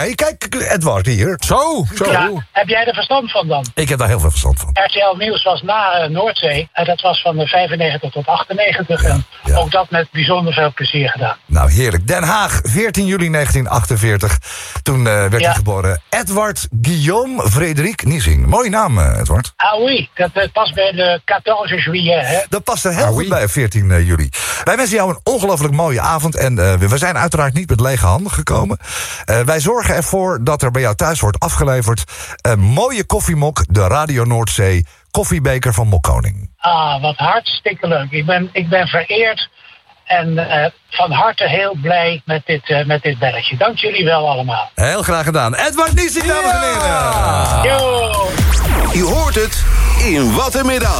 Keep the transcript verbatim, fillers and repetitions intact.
Hey, kijk, Edward hier. Zo, zo. Ja, heb jij er verstand van dan? Ik heb daar heel veel verstand van. R T L Nieuws was na uh, Noordzee. En dat was van de vijfennegentig tot achtennegentig. En ja. ook dat met bijzonder veel plezier gedaan. Nou, heerlijk. Den Haag, veertien juli negentien achtenveertig. Toen uh, werd Ja. hij geboren. Edward Guillaume Frederik Niesing. Mooie naam, uh, Edward. Ah oui, dat uh, past bij de veertien juillet, hè? Dat past er heel Ah, goed oui. bij, veertien juli. Wij wensen jou een ongelooflijk mooie avond. En uh, we zijn uiteraard niet met lege handen gekomen. Uh, wij zorgen ervoor dat er bij jou thuis wordt afgeleverd een mooie koffiemok, de Radio Noordzee koffiebeker van Mokkoning. Ah, wat hartstikke leuk. Ik ben, ik ben vereerd en uh, van harte heel blij met dit, uh, met dit belletje. Dank jullie wel allemaal. Heel graag gedaan. Edward Niesing, dames en heren. Yo! Je hoort het in Wat een Middag.